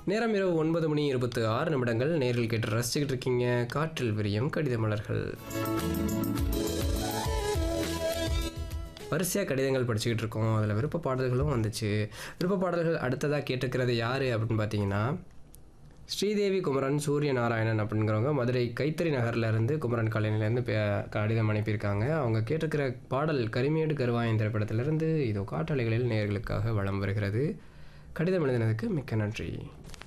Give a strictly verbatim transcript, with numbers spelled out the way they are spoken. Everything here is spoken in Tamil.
நேரம் இரவு ஒன்பது மணி இருபத்தி ஆறு நிமிடங்கள். நேரில் கேட்டு ரசிச்சுக்கிட்டு இருக்கீங்க காற்றில் விரியும் கடித மலர்கள். வரிசையாக கடிதங்கள் படிச்சுக்கிட்டு இருக்கோம். அதில் விருப்ப பாடல்களும் வந்துச்சு. விருப்ப பாடல்கள் அடுத்ததாக கேட்டிருக்கிறது யார் அப்படின்னு பார்த்தீங்கன்னா, ஸ்ரீதேவி குமரன் சூரிய நாராயணன் அப்படிங்கிறவங்க மதுரை கைத்தறி நகர்லேருந்து குமரன் காலனிலேருந்து கடிதம் அனுப்பியிருக்காங்க. அவங்க கேட்டிருக்கிற பாடல் கரிமேடு கருவாயன் திரைப்படத்திலிருந்து இதோ காற்றலைகளில் நேயர்களுக்காக வலம் வருகிறது. கடிதம் எழுதினதுக்கு மிக்க நன்றி.